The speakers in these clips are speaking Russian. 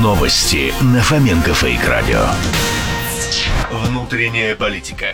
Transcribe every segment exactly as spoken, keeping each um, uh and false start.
Новости на Фоменко Фейк Радио. Внутренняя политика.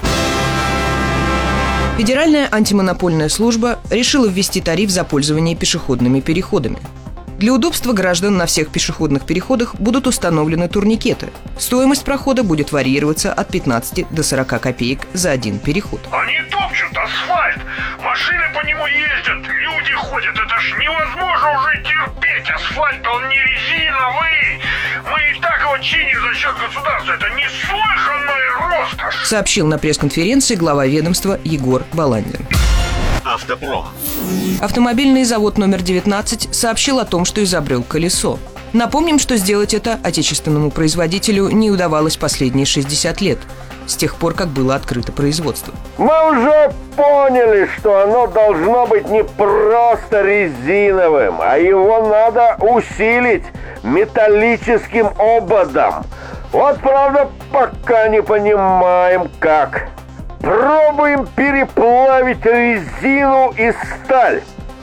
Федеральная антимонопольная служба решила ввести тариф за пользование пешеходными переходами. Для удобства граждан на всех пешеходных переходах будут установлены турникеты. Стоимость прохода будет варьироваться от пятнадцати до сорока копеек за один переход. Они топчут асфальт, машины по нему ездят, люди ходят. Это ж невозможно уже терпеть. Асфальт, он не резиновый. Мы и так его чиним за счет государства. Это неслыханная роскошь, сообщил на пресс-конференции глава ведомства Егор Баландин. Автопром. Автомобильный завод номер девятнадцать сообщил о том, что изобрел колесо. Напомним, что сделать это отечественному производителю не удавалось последние шестьдесят лет, с тех пор, как было открыто производство. Мы уже поняли, что оно должно быть не просто резиновым, а его надо усилить металлическим ободом. Вот, правда, пока не понимаем, как. Пробуем переплавить резину и сталь.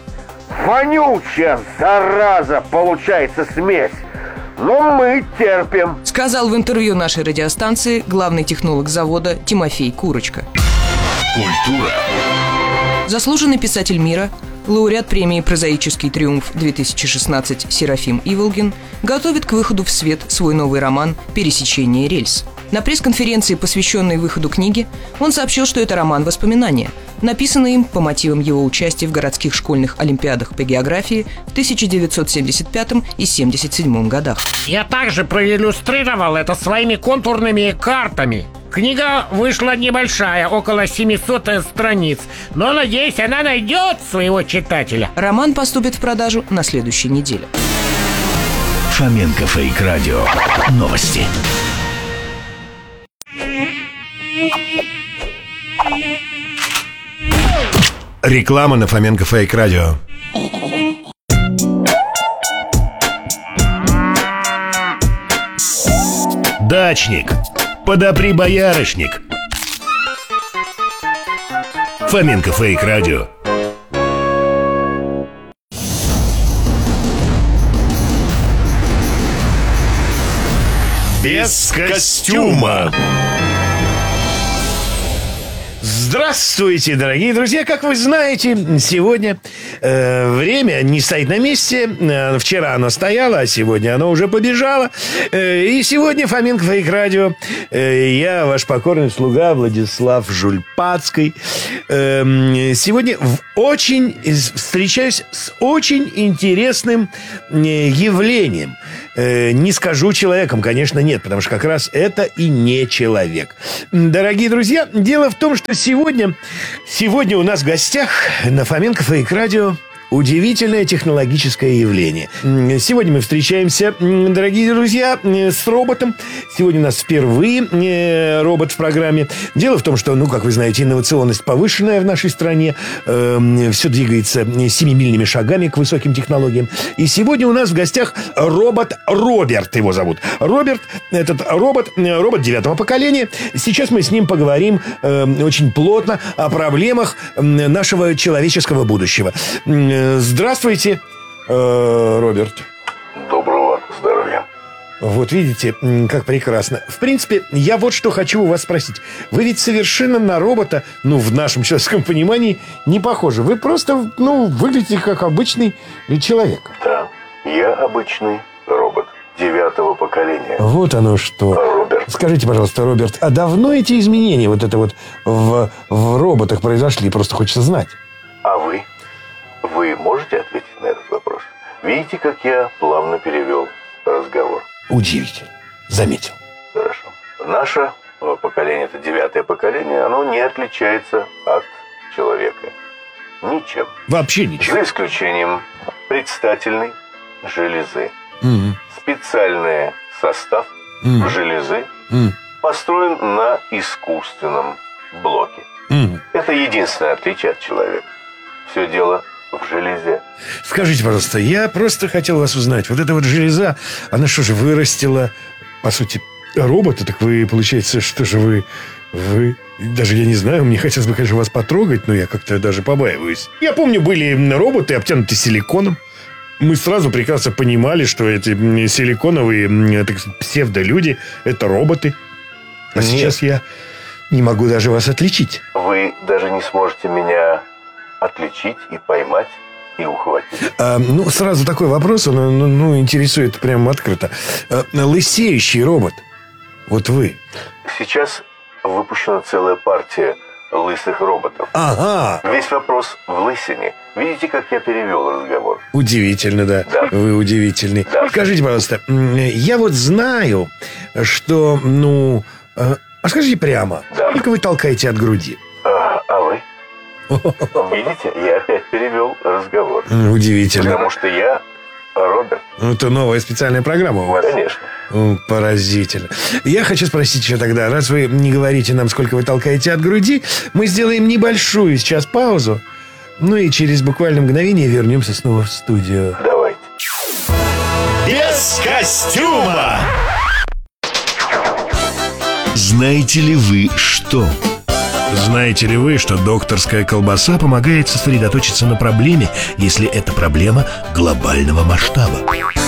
Вонючая, зараза, получается смесь. Но мы терпим, сказал в интервью нашей радиостанции главный технолог завода Тимофей Курочка. Культура. Заслуженный писатель мира, лауреат премии «Прозаический триумф-две тысячи шестнадцать» Серафим Иволгин готовит к выходу в свет свой новый роман «Пересечение рельс». На пресс-конференции, посвященной выходу книги, он сообщил, что это роман-воспоминания, написанный им по мотивам его участия в городских школьных олимпиадах по географии в тысяча девятьсот семьдесят пятом и семьдесят седьмом годах. Я также проиллюстрировал это своими контурными картами. Книга вышла небольшая, около семьсот страниц, но, надеюсь, она найдет своего читателя. Роман поступит в продажу на следующей неделе. Фоменко Фейк Радио. Новости. Реклама на Фоменко Фейк Радио. Дачник, подопри боярышник. Фоменко Фейк Радио. Без костюма. Здравствуйте, дорогие друзья! Как вы знаете, сегодня э, время не стоит на месте. Э, вчера оно стояло, а сегодня оно уже побежало. Э, и сегодня Фоменко Фейк Радио. Э, я, ваш покорный слуга Владислав Жульпацкий. Э, сегодня в очень встречаюсь с очень интересным э, явлением. Э, не скажу человеком, конечно, нет, потому что как раз это и не человек. Дорогие друзья, дело в том, что сегодня, сегодня у нас в гостях на Фоменко Фейк Радио удивительное технологическое явление. Сегодня мы встречаемся, дорогие друзья, с роботом. Сегодня у нас впервые робот в программе. Дело в том, что, ну, как вы знаете, инновационность повышенная в нашей стране. Все двигается семимильными шагами к высоким технологиям. И сегодня у нас в гостях робот Роберт, его зовут. Роберт, этот робот, робот девятого поколения. Сейчас мы с ним поговорим очень плотно о проблемах нашего человеческого будущего. Здравствуйте, Роберт. Доброго здоровья. Вот видите, как прекрасно. В принципе, я вот что хочу у вас спросить. Вы ведь совершенно на робота, ну, в нашем человеческом понимании, не похожи. Вы просто, ну, выглядите как обычный человек. Да, я обычный робот девятого поколения. Вот оно что. Роберт. Скажите, пожалуйста, Роберт, а давно эти изменения вот это вот в, в роботах произошли? Просто хочется знать. А вы? Вы можете ответить на этот вопрос? Видите, как я плавно перевел разговор? Удивительно. Заметил. Хорошо. Наше поколение, это девятое поколение, оно не отличается от человека. Ничем. Вообще ничем. За исключением предстательной железы. Угу. Специальный состав угу. железы угу. построен на искусственном блоке. Угу. Это единственное отличие от человека. Все дело в железе. Скажите, пожалуйста, я просто хотел вас узнать. Вот эта вот железа, она что же, вырастила, по сути, робота? Так вы, получается, что же вы... Вы... Даже я не знаю, мне хотелось бы, конечно, вас потрогать, но я как-то даже побаиваюсь. Я помню, были роботы, обтянутые силиконом. мы сразу прекрасно понимали, что эти м, силиконовые, м, так сказать, псевдолюди – это роботы. А Нет. сейчас я не могу даже вас отличить. Вы даже не сможете меня отличить и поймать, и ухватить. А, ну, сразу такой вопрос, он ну, ну, интересует прямо открыто. А, лысеющий робот. Вот вы. Сейчас выпущена целая партия лысых роботов. Ага. Весь вопрос в лысине. Видите, как я перевел разговор? Удивительно, да. Да. Вы удивительный. Да. Скажите, пожалуйста, м, я вот знаю, что, ну... А а скажите прямо, Да. сколько вы толкаете от груди? А, а вы? Видите, я опять перевел разговор. М, Удивительно. Потому что я Роберт. Ну, это новая специальная программа у вас. Конечно. О, поразительно. Я хочу спросить еще тогда, раз вы не говорите нам, сколько вы толкаете от груди, мы сделаем небольшую сейчас паузу, ну и через буквально мгновение вернемся снова в студию. Давайте. Без костюма! Знаете ли вы что? Знаете ли вы, что докторская колбаса помогает сосредоточиться на проблеме, если эта проблема глобального масштаба?